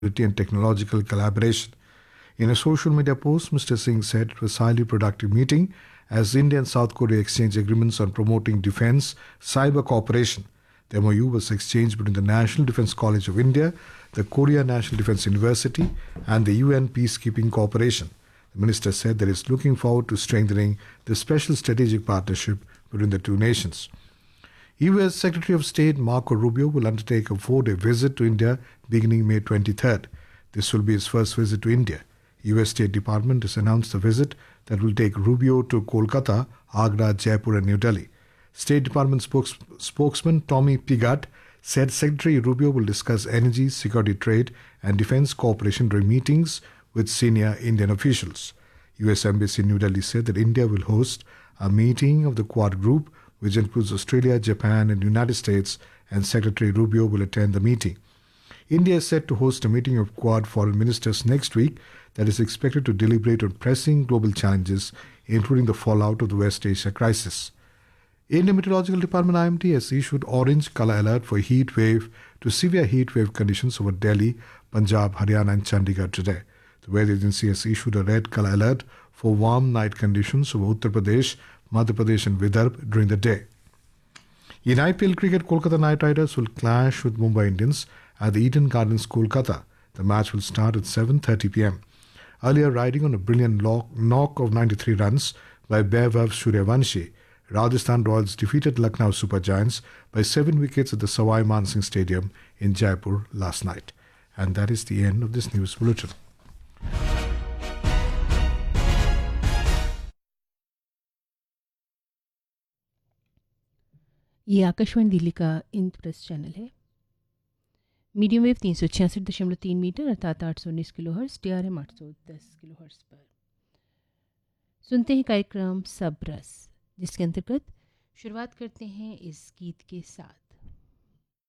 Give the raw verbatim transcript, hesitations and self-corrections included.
and technological collaboration. In a social media post, Mister Singh said it was a highly productive meeting as India and South Korea exchanged agreements on promoting defense cyber cooperation. The M O U was exchanged between the National Defense College of India, the Korea National Defense University, and the U N Peacekeeping Cooperation. The minister said that he is looking forward to strengthening the special strategic partnership between the two nations. U S Secretary of State Marco Rubio will undertake a four-day visit to India beginning May twenty-third. This will be his first visit to India. U S State Department has announced a visit that will take Rubio to Kolkata, Agra, Jaipur and New Delhi. State Department spokes- spokesman Tommy Pigat said Secretary Rubio will discuss energy, security, trade and defense cooperation during meetings with senior Indian officials. U S Embassy in New Delhi said that India will host a meeting of the Quad Group, which includes Australia, Japan and the United States, and Secretary Rubio will attend the meeting. India is set to host a meeting of Quad foreign ministers next week that is expected to deliberate on pressing global challenges, including the fallout of the West Asia crisis. Indian Meteorological Department I M D has issued orange color alert for heat wave to severe heat wave conditions over Delhi, Punjab, Haryana and Chandigarh today. The weather agency has issued a red color alert for warm night conditions over Uttar Pradesh, Madhya Pradesh and Vidarbha during the day. In I P L cricket, Kolkata Knight Riders will clash with Mumbai Indians at the Eden Gardens, Kolkata. The match will start at seven thirty p m. Earlier, riding on a brilliant lock, knock of ninety-three runs by Vaibhav Suryavanshi, Rajasthan Royals defeated Lucknow Super Giants by seven wickets at the Sawai Mansingh Stadium in Jaipur last night. And that is the end of this news bulletin. ये आकाशवाणी दिल्ली का Indraprastha channel है. Medium wave तीन सौ छियासठ दशमलव तीन metre अर्थात आठ सौ उन्नीस kilo hertz, T R M आठ सौ दस किलो हर्ट्स पर सुनते हैं कार्यक्रम सब रस, जिसके अंतर्गत शुरुआत करते हैं इस गीत के साथ.